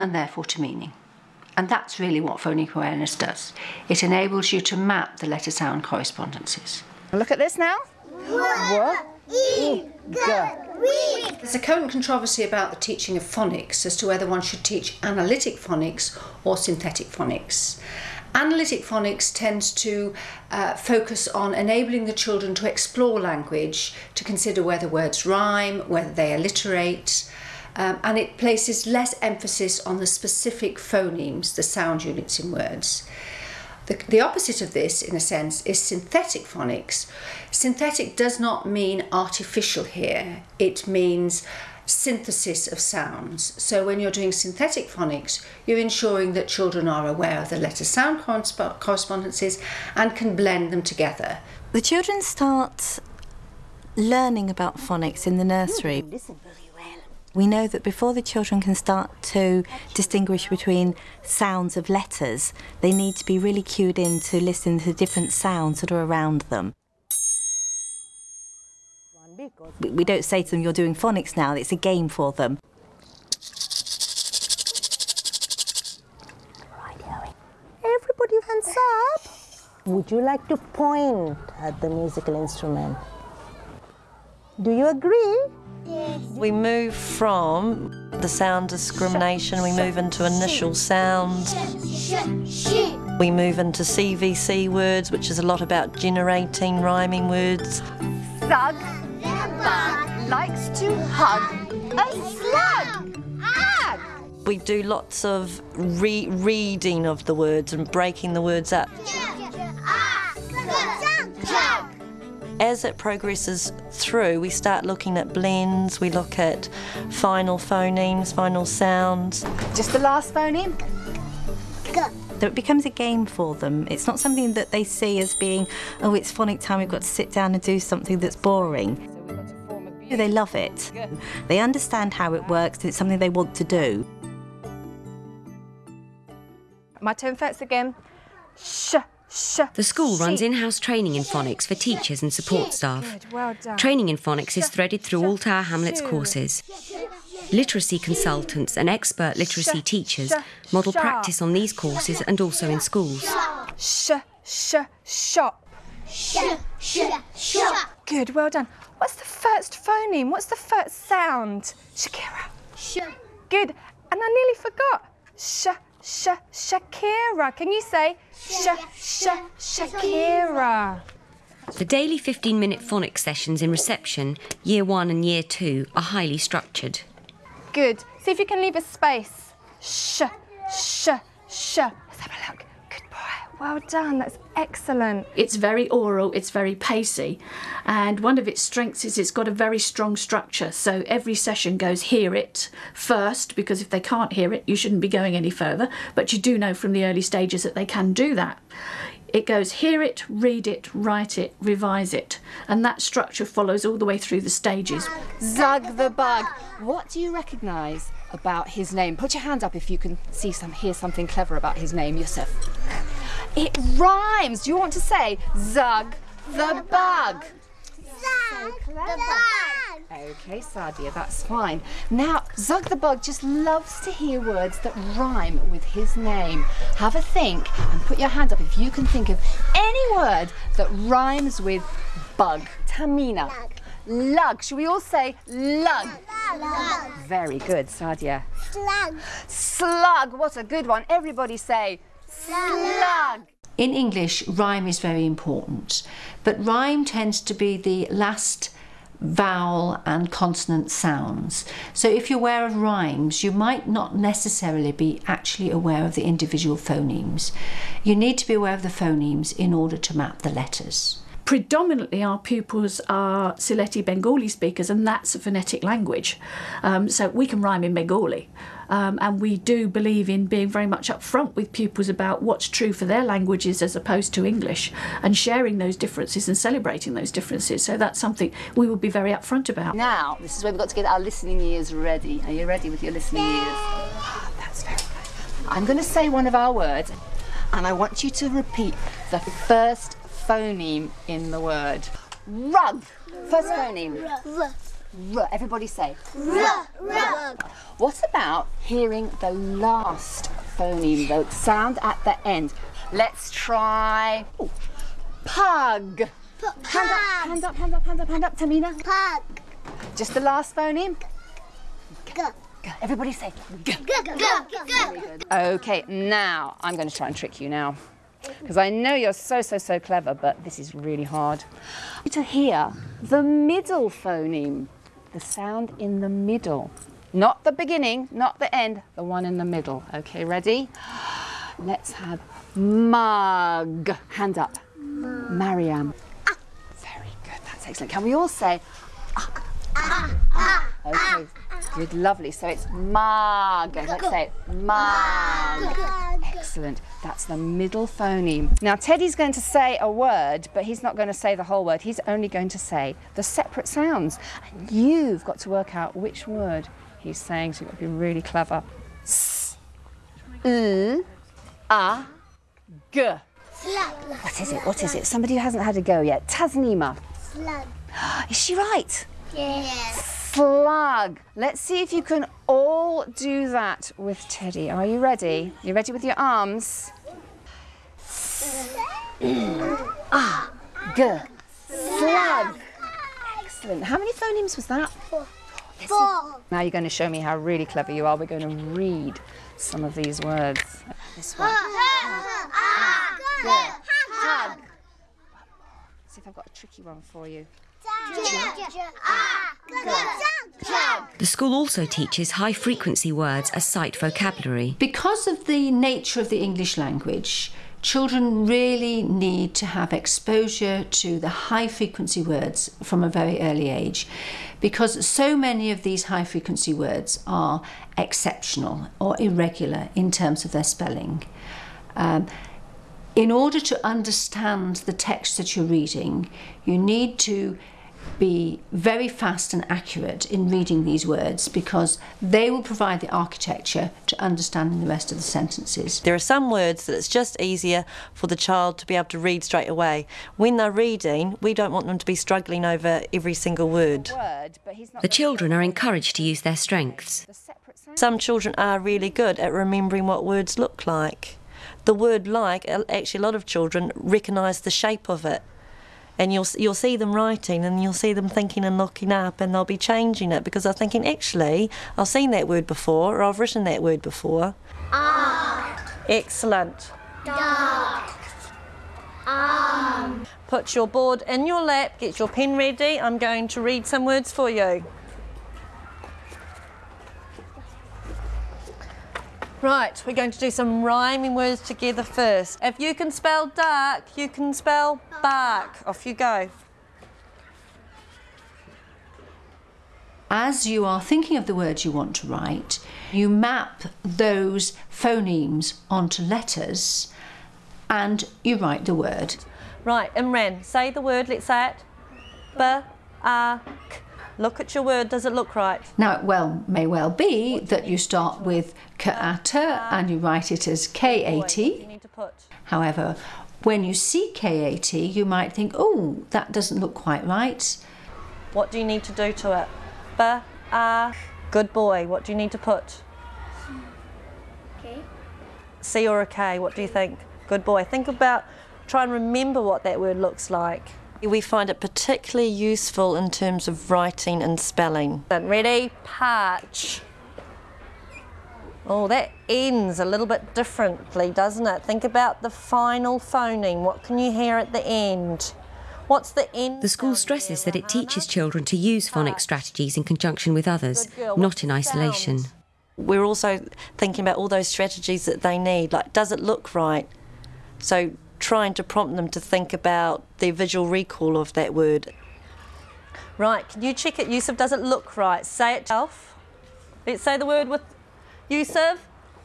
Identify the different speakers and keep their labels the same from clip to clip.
Speaker 1: and therefore to meaning. And that's really what phonic awareness does. It enables you to map the letter-sound correspondences.
Speaker 2: Look at this now.
Speaker 1: There's a current controversy about the teaching of phonics as to whether one should teach analytic phonics or synthetic phonics. Analytic phonics tends to focus on enabling the children to explore language, to consider whether words rhyme, whether they alliterate, and it places less emphasis on the specific phonemes, the sound units in words. The opposite of this, in a sense, is synthetic phonics. Synthetic does not mean artificial here. It means synthesis of sounds. So when you're doing synthetic phonics, you're ensuring that children are aware of the letter-sound correspondences and can blend them together.
Speaker 3: The children start learning about phonics in the nursery. We know that before the children can start to distinguish between sounds of letters, they need to be really cued in to listen to different sounds that are around them. We don't say to them, you're doing phonics now, it's a game for them.
Speaker 2: Everybody hands up. Would you like to point at the musical instrument? Do you agree?
Speaker 4: Yes. We move from the sound discrimination, we move into initial sounds. We move into CVC words, which is a lot about generating rhyming words.
Speaker 2: Zug the bug likes to hug a slug. Ag!
Speaker 4: We do lots of reading of the words and breaking the words up. As it progresses through, we start looking at blends, we look at final phonemes, final sounds.
Speaker 2: Just the last phoneme?
Speaker 3: So it becomes a game for them. It's not something that they see as being, oh, it's phonic time, we've got to sit down and do something that's boring. They love it. They understand how it works and it's something they want to do.
Speaker 2: My turn first again. Sh.
Speaker 5: The school runs in-house training in phonics for teachers and support staff. Training in phonics is threaded through all Tower Hamlets courses. Literacy consultants and expert literacy teachers model practice on these courses and also in schools.
Speaker 2: Shop. Good, well done. What's the first phoneme? What's the first sound? Shakira. Good, and I nearly forgot. Shakira. Can you say Shakira?
Speaker 5: The daily 15-minute phonics sessions in reception, Year 1 and Year 2, are highly structured.
Speaker 2: Good. See if you can leave a space. Let's have a look. Good boy. Well done. That's excellent.
Speaker 6: It's very oral, it's very pacey, and one of its strengths is it's got a very strong structure. So every session goes hear it first, because if they can't hear it, you shouldn't be going any further. But you do know from the early stages that they can do that. It goes hear it, read it, write it, revise it. And that structure follows all the way through the stages.
Speaker 7: Zug the bug. What do you recognise about his name? Put your hand up if you can hear something clever about his name, Yusuf. It rhymes. Do you want to say Zug the bug?
Speaker 8: Zug the bug.
Speaker 7: Okay, Sadia, that's fine. Now, Zug the bug just loves to hear words that rhyme with his name. Have a think and put your hand up if you can think of any word that rhymes with bug. Tamina. Lug. Should we all say lug?
Speaker 8: Lug.
Speaker 7: Very good, Sadia.
Speaker 8: Slug.
Speaker 7: Slug. What a good one. Everybody say slug.
Speaker 1: In English, rhyme is very important, but rhyme tends to be the last vowel and consonant sounds. So if you're aware of rhymes, you might not necessarily be actually aware of the individual phonemes. You need to be aware of the phonemes in order to map the letters.
Speaker 6: Predominantly our pupils are Sylheti Bengali speakers, and that's a phonetic language. So we can rhyme in Bengali. And we do believe in being very much upfront with pupils about what's true for their languages as opposed to English, and sharing those differences and celebrating those differences. So that's something we will be very upfront about.
Speaker 7: Now, this is where we've got to get our listening ears ready. Are you ready with your listening ears? Oh, that's very good. I'm going to say one of our words, and I want you to repeat the first phoneme in the word. Rug. First phoneme. R. Everybody say
Speaker 8: R. R.
Speaker 7: What about hearing the last phoneme, the sound at the end? Let's try pug. Hand up, Tamina.
Speaker 8: Pug.
Speaker 7: Just the last phoneme.
Speaker 8: G.
Speaker 7: Everybody say G.
Speaker 8: G. G.
Speaker 7: Okay, now I'm going to try and trick you now, because I know you're so clever, but this is really hard. To hear the middle phoneme, the sound in the middle. Not the beginning, not the end, the one in the middle. Okay, ready? Let's have mug. Hand up. Mariam. Very good, that's excellent. Can we all say Okay, good, lovely. So it's mug. Let's say it. Mug. Excellent. That's the middle phoneme. Now Teddy's going to say a word, but he's not going to say the whole word. He's only going to say the separate sounds. And you've got to work out which word he's saying, so you've got to be really clever. S, L, A, G. What is it? What is it? Somebody who hasn't had a go yet. Tasnima.
Speaker 8: Slug.
Speaker 7: Is she right?
Speaker 8: Yes.
Speaker 7: Slug. Let's see if you can all do that with Teddy. Are you ready? You ready with your arms? Ah, G. Slug. Excellent. How many phonemes was that?
Speaker 8: 4.
Speaker 7: Now you're going to show me how really clever you are. We're going to read some of these words. This one. Hug. See if I've got a tricky one for you.
Speaker 5: The school also teaches high-frequency words as sight vocabulary.
Speaker 1: Because of the nature of the English language, children really need to have exposure to the high-frequency words from a very early age, because so many of these high-frequency words are exceptional or irregular in terms of their spelling. In order to understand the text that you're reading, you need to be very fast and accurate in reading these words, because they will provide the architecture to understanding the rest of the sentences.
Speaker 4: There are some words that it's just easier for the child to be able to read straight away. When they're reading, we don't want them to be struggling over every single word.
Speaker 5: The children are encouraged to use their strengths.
Speaker 4: Some children are really good at remembering what words look like. The word like, actually a lot of children recognise the shape of it. And you'll see them writing, and you'll see them thinking and looking up, and they'll be changing it because they're thinking, actually, I've seen that word before, or I've written that word before. Excellent. Put your board in your lap, get your pen ready. I'm going to read some words for you. Right, we're going to do some rhyming words together first. If you can spell dark, you can spell bark. Off you go.
Speaker 1: As you are thinking of the words you want to write, you map those phonemes onto letters and you write the word.
Speaker 4: Right, Imran, say the word, let's say it. B-A-K. Look at your word, does it look right?
Speaker 1: Now, it may well be that you start with K-A-T and you write it as K-A-T. However, when you see K-A-T, you might think, oh, that doesn't look quite right.
Speaker 4: What do you need to do to it? B-A. Good boy. What do you need to put?
Speaker 8: K.
Speaker 4: C or a K, what do you think? Good boy. Think about, try and remember what that word looks like. We find it particularly useful in terms of writing and spelling. Ready? Parch. Oh, that ends a little bit differently, doesn't it? Think about the final phoneme. What can you hear at the end? What's the end?
Speaker 5: The school stresses that it teaches children to use phonics strategies in conjunction with others, not in isolation.
Speaker 4: We're also thinking about all those strategies that they need, like, does it look right? So trying to prompt them to think about their visual recall of that word. Right, can you check it, Yusuf? Does it look right? Say it yourself. Let's say the word with Yusuf.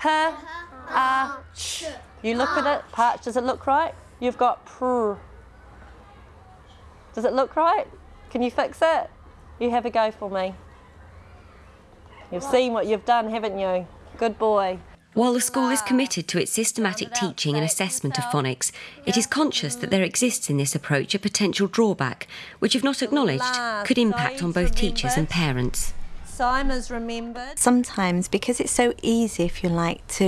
Speaker 4: Parch. You look at it. Parch, does it look right? You've got pr. Does it look right? Can you fix it? You have a go for me. You've seen what you've done, haven't you? Good boy.
Speaker 5: While the school is committed to its systematic teaching and assessment of phonics, it is conscious that there exists in this approach a potential drawback, which, if not acknowledged, could impact on both teachers and parents.
Speaker 3: Sometimes, because it's so easy, if you like, to